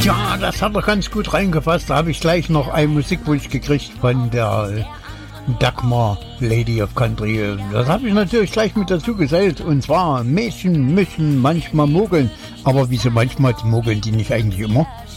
Tja, das hat er ganz gut reingefasst. Da habe ich gleich noch einen Musikwunsch gekriegt von der Dagmar, Lady of Country. Das habe ich natürlich gleich mit dazu gesellt. Und zwar, Mädchen müssen manchmal mogeln. Aber wieso manchmal mogeln die nicht eigentlich immer?